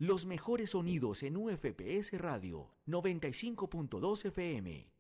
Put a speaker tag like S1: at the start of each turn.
S1: Los mejores sonidos en UFPS Radio 95.2 FM.